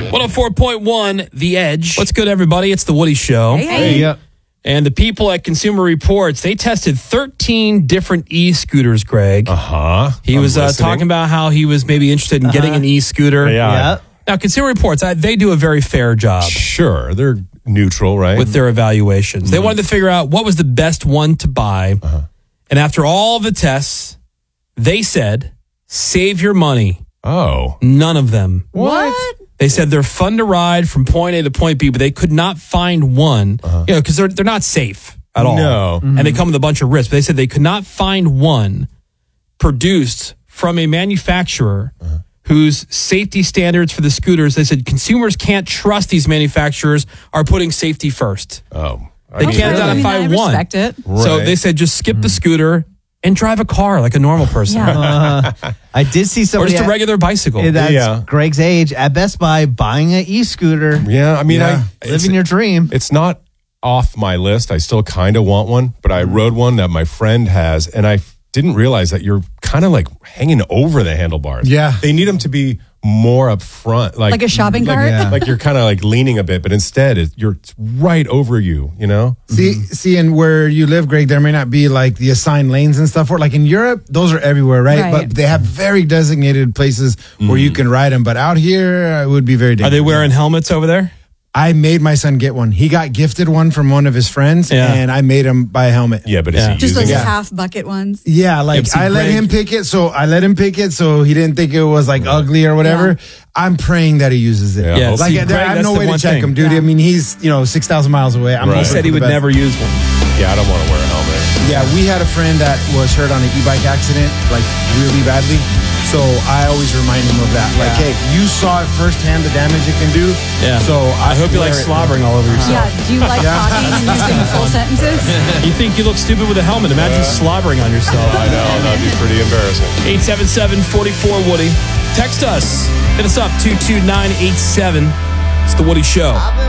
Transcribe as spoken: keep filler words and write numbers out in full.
one oh four point one, The Edge. What's good, everybody? It's The Woody Show. Hey, hey. Hey, yep. And the people at Consumer Reports, they tested thirteen different e-scooters, Greg. Uh-huh. He I'm was uh, listening. talking about how he was maybe interested in Uh-huh. getting an e-scooter. Yeah. Yep. Now, Consumer Reports, uh, they do a very fair job Sure. They're neutral, right? with their evaluations. They wanted to figure out what was the best one to buy. Uh-huh. And after all the tests, they said, save your money. Oh. None of them. What? They said they're fun to ride from point A to point B, but they could not find one, Uh-huh. you know, because they're, they're not safe at all. No. And they come with a bunch of risks. But they said they could not find one produced from a manufacturer Uh-huh. whose safety standards for the scooters, they said consumers can't trust these manufacturers are putting safety first. Oh. I They mean, can't Really? identify I mean, I one. respect it. So Right. they said just skip the scooter and drive a car like a normal person. Yeah. Uh, I did see Or somebody just a at- regular bicycle. that's Yeah. Greg's age at Best Buy buying an e-scooter. Yeah, I mean, Yeah. I, it's, living your dream. it's not off my list. I still kind of want one, but Mm-hmm. I rode one that my friend has, and I f- didn't realize that you're kind of like hanging over the handlebars. Yeah. They need them to be more up front. Like, Like a shopping like, cart? Yeah. Like you're kind of like leaning a bit, but instead it, you're it's right over you, you know? See, see, and where you live, Greg, there may not be like the assigned lanes and stuff. Or like in Europe, those are everywhere, right? Right. But they have very designated places where you can ride them. But out here, it would be very Are dangerous. they wearing helmets over there? I made my son get one. He got gifted one from one of his friends, Yeah. and I made him buy a helmet. Yeah, but is Yeah. he Just using those it? half bucket ones. Yeah, like Yeah, see, I let Greg- him pick it, so I let him pick it, so he didn't think it was like ugly or whatever. I'm praying that he uses it. Yeah, Yeah, like see, I, Greg, I have that's no the way to one check thing. him, dude. Yeah. I mean, he's you know six thousand miles away. I'm Right. He hoping said for he the would best. never use one. Yeah, I don't want to wear a helmet. Yeah, we had a friend that was hurt on an e-bike accident, like really badly. So I always remind him of that. Like, hey, you saw it firsthand the damage it can do. Yeah. So I hope you like wear it. slobbering all over yourself. Yeah. Do you like talking and using full sentences? You think you look stupid with a helmet. Imagine slobbering on yourself. I know, that'd be pretty embarrassing. eight seven seven, four four, Woody. Text us. Hit us up, two two nine eight seven. It's The Woody Show.